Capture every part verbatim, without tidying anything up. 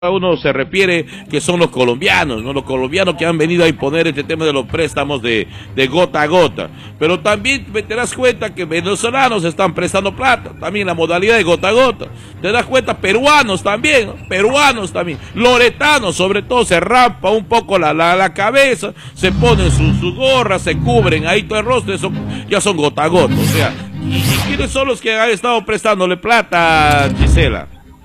Uno se refiere que son los colombianos, ¿no? Los colombianos que han venido a imponer este tema de los préstamos de, de gota a gota. Pero también te das cuenta que venezolanos están prestando plata, también la modalidad de gota a gota. Te das cuenta, peruanos también, ¿no? Peruanos también, loretanos sobre todo, se rampa un poco la, la, la cabeza, se ponen sus su gorras, se cubren ahí todo el rostro, eso ya son gota a gota. O sea, ¿y, y quiénes son los que han estado prestándole plata, Gisela?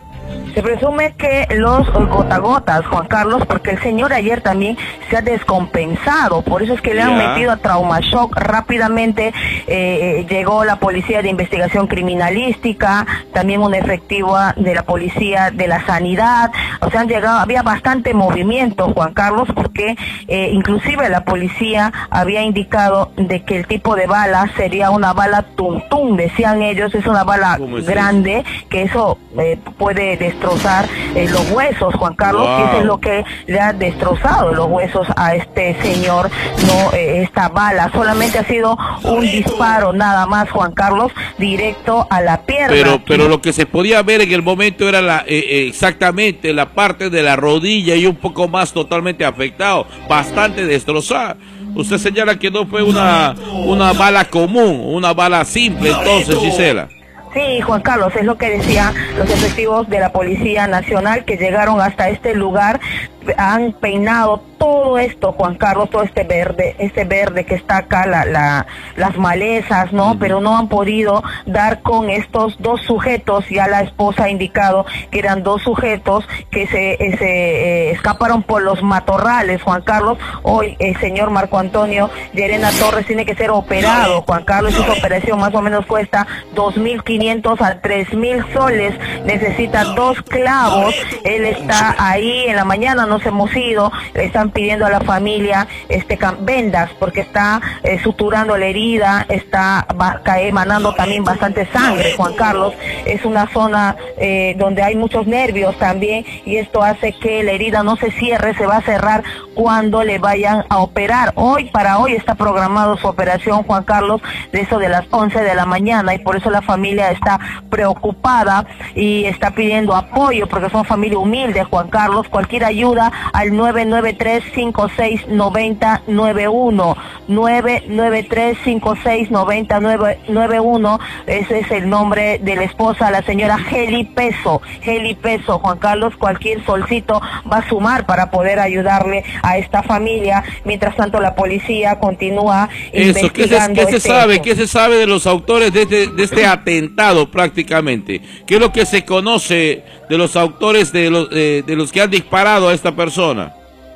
Se presume que los gotagotas, Juan Carlos, porque el señor ayer también se ha descompensado, por eso es que le han yeah. metido a trauma shock rápidamente. Eh, llegó la policía de investigación criminalística, también una efectiva de la policía de la sanidad, o sea, han llegado, había bastante movimiento, Juan Carlos, porque eh, inclusive la policía había indicado de que el tipo de bala sería una bala tuntún, decían ellos, es una bala grande, que eso eh, puede destruir destrozar eh, los huesos, Juan Carlos, wow. y eso es lo que le ha destrozado los huesos a este señor, no eh, esta bala, solamente ha sido un disparo nada más, Juan Carlos, directo a la pierna. Pero, pero lo que se podía ver en el momento era la eh, eh, exactamente la parte de la rodilla y un poco más totalmente afectado, bastante destrozado. Usted señala que no fue una, una bala común, una bala simple, entonces, Gisela. Sí, Juan Carlos, es lo que decían los efectivos de la Policía Nacional que llegaron hasta este lugar, han peinado todo esto, Juan Carlos, todo este verde, este verde que está acá, la, la, las malezas, ¿no? Uh-huh. Pero no han podido dar con estos dos sujetos, ya la esposa ha indicado que eran dos sujetos que se, se eh, escaparon por los matorrales, Juan Carlos. Hoy el señor Marco Antonio Llerena Torres tiene que ser operado, Juan Carlos, esa operación más o menos cuesta dos mil quinientos a tres mil soles, necesita dos clavos, él está ahí en la mañana, nos hemos ido, le están pidiendo a la familia este vendas porque está eh, suturando la herida, está va, emanando también bastante sangre, Juan Carlos, es una zona eh, donde hay muchos nervios también y esto hace que la herida no se cierre, se va a cerrar cuando le vayan a operar. Hoy, para hoy está programado su operación, Juan Carlos, de eso de las once de la mañana, y por eso la familia está preocupada y está pidiendo apoyo porque son familia humilde, Juan Carlos, cualquier ayuda al nueve nueve tres, cinco seis nueve cero nueve uno, nueve nueve tres, cinco seis nueve cero nueve uno, ese es el nombre de la esposa, la señora Heli Peso, Heli Peso, Juan Carlos, cualquier solcito va a sumar para poder ayudarle a esta familia, mientras tanto la policía continúa Eso, investigando. ¿qué se, qué este se sabe? hecho. ¿Qué se sabe de los autores de este, de este atentado prácticamente? ¿Qué es lo que se conoce de los autores de los, eh, de los que han disparado a esta persona?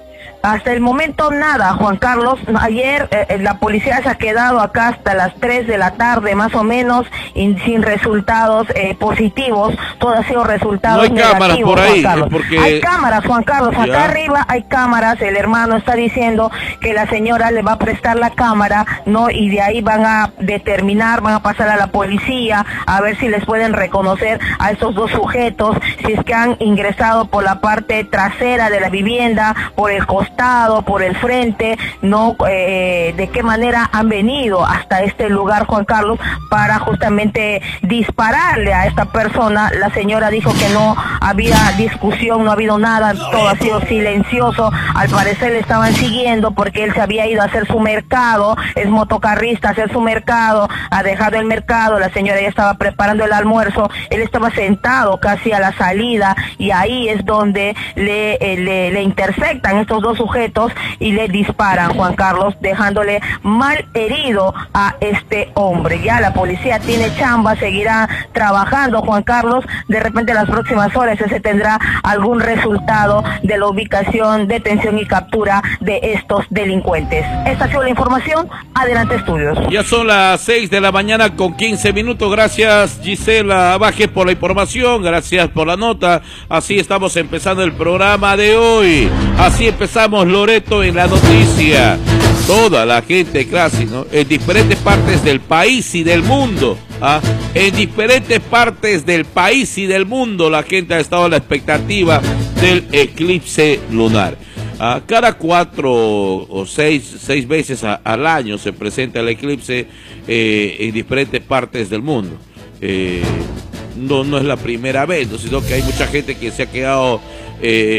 Hasta el momento nada, Juan Carlos. Ayer eh, la policía se ha quedado acá hasta las tres de la tarde más o menos y sin resultados eh, positivos, todo ha sido resultados negativos. No hay cámaras por ahí, Juan Carlos. Porque... Hay cámaras, Juan Carlos, acá ya. arriba hay cámaras, el hermano está diciendo que la señora le va a prestar la cámara, ¿no? Y de ahí van a determinar, van a pasar a la policía a ver si les pueden reconocer a estos dos sujetos, si es que han ingresado por la parte trasera de la vivienda, por el costado, por el frente, no eh, de qué manera han venido hasta este lugar, Juan Carlos, para justamente dispararle a esta persona. La señora dijo que no había discusión, no ha habido nada, todo ha sido silencioso, al parecer le estaban siguiendo porque él se había ido a hacer su mercado, es motocarrista, a hacer su mercado, ha dejado el mercado, la señora ya estaba preparando el almuerzo, él estaba sentado casi a la salida y ahí es donde le, eh, le, le intersectan estos dos sujetos y le disparan, Juan Carlos, dejándole mal herido a este hombre. Ya la policía tiene chamba, seguirá trabajando, Juan Carlos, de repente en las próximas horas se tendrá algún resultado de la ubicación, detención y captura de estos delincuentes. Esta ha sido la información, adelante estudios. Ya son las seis de la mañana con quince minutos, gracias Gisela Baje por la información, gracias por la nota, así estamos empezando el programa de hoy, así empezamos Loreto en la noticia. Toda la gente clase, ¿no? En diferentes partes del país y del mundo, ¿ah? En diferentes partes del país y del mundo la gente ha estado a la expectativa del eclipse lunar. ¿Ah? Cada cuatro o seis, seis veces a, al año se presenta el eclipse eh, en diferentes partes del mundo. Eh, no, no es la primera vez, ¿no? Sino que hay mucha gente que se ha quedado eh,